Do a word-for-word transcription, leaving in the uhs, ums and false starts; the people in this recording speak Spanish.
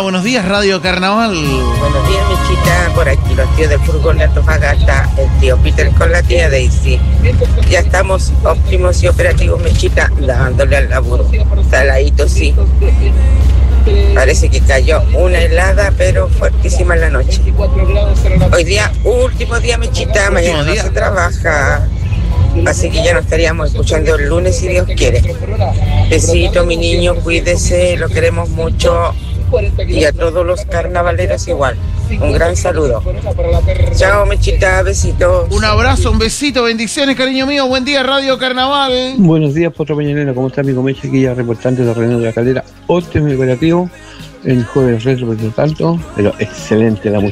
buenos días, Radio Carnaval. Buenos días, Michita, por aquí los tíos del fútbol de Antofagasta, el tío Peter con la tía Daisy. Ya estamos óptimos y operativos, Michita, dándole al laburo. Saladito, sí. Parece que cayó una helada, pero fuertísima en la noche. Hoy día, último día, Michita, mañana no se trabaja. Así que ya nos estaríamos escuchando el lunes si Dios quiere. Besito, mi niño, cuídese, lo queremos mucho. Y a todos los carnavaleros igual. Un gran saludo. Chao, Mechita, besitos. Un abrazo, un besito, bendiciones, cariño mío. Buen día, Radio Carnaval. Buenos días, Potro Mañanero. ¿Cómo está, amigo Mecha? Aquí ya reportante de Reino de la Calera. Óptimo y operativo. El jueves retro por lo tanto, pero excelente la música.